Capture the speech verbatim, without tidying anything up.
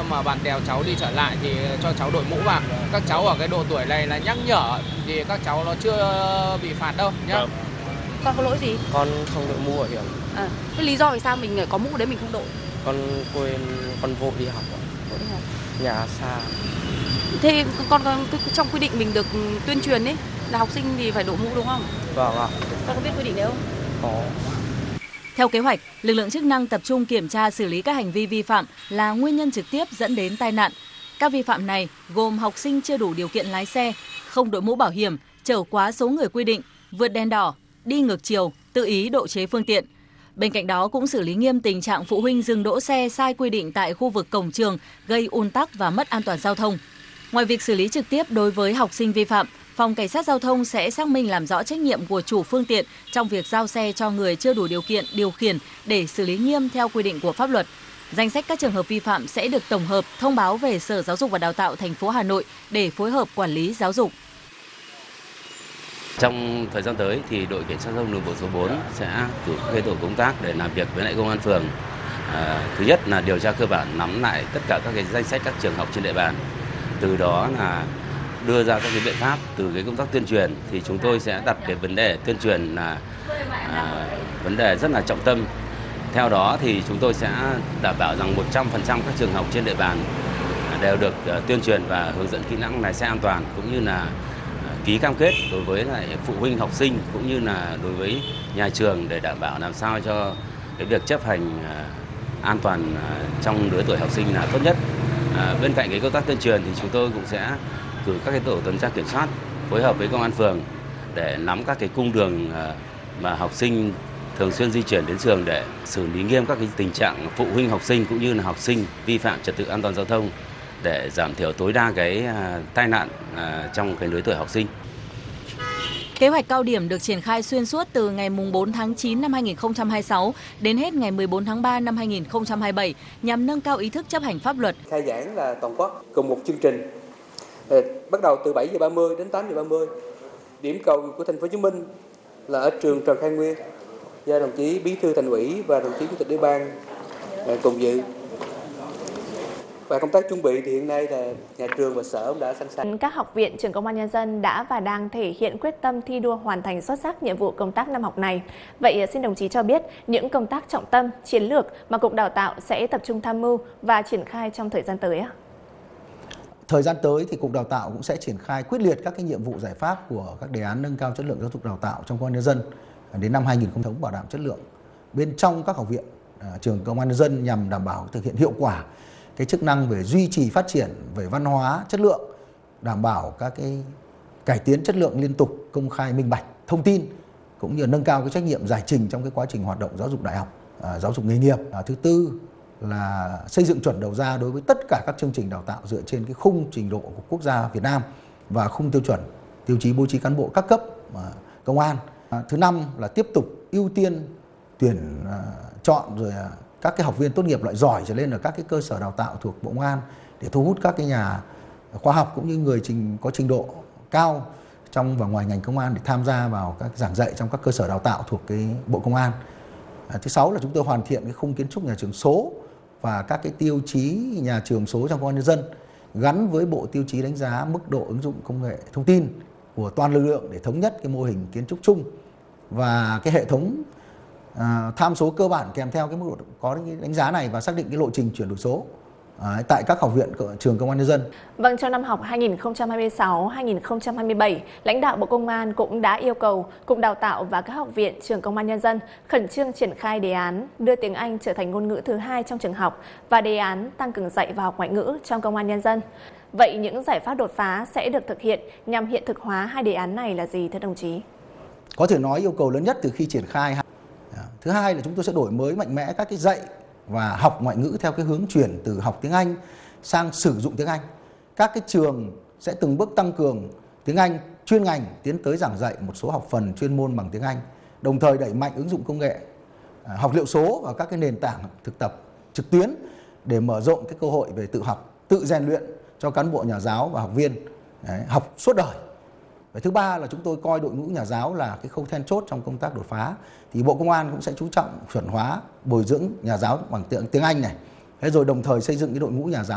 nhưng mà bạn đèo cháu đi trở lại thì cho cháu đội mũ vào. Các cháu ở cái độ tuổi này là nhắc nhở thì các cháu nó chưa bị phạt đâu nhá. Vâng. Con có lỗi gì? Con không đội mũ bảo hiểm. À, cái lý do vì sao mình có mũ đấy mình không đội? Con quên, con vội đi học. Vội đi học. Nhà xa. Thế con, con trong quy định mình được tuyên truyền ấy là học sinh thì phải đội mũ đúng không? Vâng ạ. Con có biết quy định đấy không? Có. Theo kế hoạch, lực lượng chức năng tập trung kiểm tra xử lý các hành vi vi phạm là nguyên nhân trực tiếp dẫn đến tai nạn. Các vi phạm này gồm học sinh chưa đủ điều kiện lái xe, không đội mũ bảo hiểm, chở quá số người quy định, vượt đèn đỏ, đi ngược chiều, tự ý độ chế phương tiện. Bên cạnh đó cũng xử lý nghiêm tình trạng phụ huynh dừng đỗ xe sai quy định tại khu vực cổng trường, gây ùn tắc và mất an toàn giao thông. Ngoài việc xử lý trực tiếp đối với học sinh vi phạm, Phòng Cảnh sát Giao thông sẽ xác minh làm rõ trách nhiệm của chủ phương tiện trong việc giao xe cho người chưa đủ điều kiện điều khiển để xử lý nghiêm theo quy định của pháp luật. Danh sách các trường hợp vi phạm sẽ được tổng hợp, thông báo về Sở Giáo dục và Đào tạo thành phố Hà Nội để phối hợp quản lý giáo dục. Trong thời gian tới thì đội cảnh sát giao thông đường bộ số bốn sẽ cử các tổ công tác để làm việc với lại công an phường. À, thứ nhất là điều tra cơ bản, nắm lại tất cả các cái danh sách các trường học trên địa bàn. Từ đó là đưa ra các cái biện pháp. Từ cái công tác tuyên truyền thì chúng tôi sẽ đặt cái vấn đề tuyên truyền là à, vấn đề rất là trọng tâm. Theo đó thì chúng tôi sẽ đảm bảo rằng một trăm phần trăm các trường học trên địa bàn đều được uh, tuyên truyền và hướng dẫn kỹ năng lái xe an toàn, cũng như là uh, ký cam kết đối với lại phụ huynh học sinh cũng như là đối với nhà trường để đảm bảo làm sao cho cái việc chấp hành uh, an toàn uh, trong lứa tuổi học sinh là tốt nhất. Uh, bên cạnh cái công tác tuyên truyền thì chúng tôi cũng sẽ cử các cái tổ tuần tra kiểm soát phối hợp với công an phường để nắm các cái cung đường uh, mà học sinh thường xuyên di chuyển đến trường để xử lý nghiêm các cái tình trạng phụ huynh học sinh cũng như là học sinh vi phạm trật tự an toàn giao thông để giảm thiểu tối đa cái uh, tai nạn uh, trong cái lứa tuổi học sinh. Kế hoạch cao điểm được triển khai xuyên suốt từ ngày bốn tháng chín năm hai nghìn không trăm hai mươi sáu đến hết ngày mười bốn tháng ba năm hai nghìn không trăm hai mươi bảy nhằm nâng cao ý thức chấp hành pháp luật. Khai giảng là toàn quốc cùng một chương trình, bắt đầu từ bảy giờ ba mươi đến tám giờ ba mươi. Điểm cầu của thành phố Hồ Chí Minh là ở trường Trần Khai Nguyên, do đồng chí Bí thư Thành ủy và đồng chí Chủ tịch Ủy ban cùng dự. Và công tác chuẩn bị thì hiện nay là nhà trường và sở đã sẵn sàng. Các học viện trường Công an Nhân dân đã và đang thể hiện quyết tâm thi đua hoàn thành xuất sắc nhiệm vụ công tác năm học này. Vậy xin đồng chí cho biết những công tác trọng tâm, chiến lược mà Cục Đào tạo sẽ tập trung tham mưu và triển khai trong thời gian tới ạ? Thời gian tới thì Cục Đào tạo cũng sẽ triển khai quyết liệt các cái nhiệm vụ giải pháp của các đề án nâng cao chất lượng giáo dục đào tạo trong Công an Nhân dân đến năm hai nghìn không trăm hai mươi sáu, bảo đảm chất lượng bên trong các học viện trường Công an Nhân dân nhằm đảm bảo thực hiện hiệu quả cái chức năng về duy trì phát triển về văn hóa chất lượng, đảm bảo các cái cải tiến chất lượng liên tục, công khai minh bạch thông tin, cũng như nâng cao cái trách nhiệm giải trình trong cái quá trình hoạt động giáo dục đại học, à, giáo dục nghề nghiệp. À, thứ tư là xây dựng chuẩn đầu ra đối với tất cả các chương trình đào tạo dựa trên cái khung trình độ của quốc gia Việt Nam và khung tiêu chuẩn tiêu chí bố trí cán bộ các cấp à, công an. À, thứ năm là tiếp tục ưu tiên tuyển à, chọn rồi à, các cái học viên tốt nghiệp loại giỏi trở lên ở các cái cơ sở đào tạo thuộc Bộ Công an để thu hút các cái nhà khoa học cũng như người trình có trình độ cao trong và ngoài ngành công an để tham gia vào các giảng dạy trong các cơ sở đào tạo thuộc cái Bộ Công an. À, thứ sáu là chúng tôi hoàn thiện cái khung kiến trúc nhà trường số và các cái tiêu chí nhà trường số trong Công an Nhân dân gắn với bộ tiêu chí đánh giá mức độ ứng dụng công nghệ thông tin của toàn lực lượng để thống nhất cái mô hình kiến trúc chung và cái hệ thống À, tham số cơ bản kèm theo cái mức độ có cái đánh giá này và xác định cái lộ trình chuyển đổi số à, tại các học viện trường Công an Nhân dân. Vâng, cho năm học hai nghìn không trăm hai mươi sáu hai nghìn không trăm hai mươi bảy, lãnh đạo Bộ Công an cũng đã yêu cầu Cục Đào tạo và các học viện trường Công an Nhân dân khẩn trương triển khai đề án đưa tiếng Anh trở thành ngôn ngữ thứ hai trong trường học và đề án tăng cường dạy và học ngoại ngữ trong Công an Nhân dân. Vậy những giải pháp đột phá sẽ được thực hiện nhằm hiện thực hóa hai đề án này là gì thưa đồng chí? Có thể nói yêu cầu lớn nhất từ khi triển khai. Thứ hai là chúng tôi sẽ đổi mới mạnh mẽ các cái dạy và học ngoại ngữ theo cái hướng chuyển từ học tiếng Anh sang sử dụng tiếng Anh. Các cái trường sẽ từng bước tăng cường tiếng Anh chuyên ngành, tiến tới giảng dạy một số học phần chuyên môn bằng tiếng Anh, đồng thời đẩy mạnh ứng dụng công nghệ, học liệu số và các cái nền tảng thực tập trực tuyến để mở rộng cái cơ hội về tự học, tự rèn luyện cho cán bộ nhà giáo và học viên. Đấy, học suốt đời. Và thứ ba là chúng tôi coi đội ngũ nhà giáo là cái khâu then chốt trong công tác đột phá. Thì Bộ Công an cũng sẽ chú trọng chuẩn hóa, bồi dưỡng nhà giáo bằng tiếng, tiếng Anh này. Thế rồi đồng thời xây dựng cái đội ngũ nhà giáo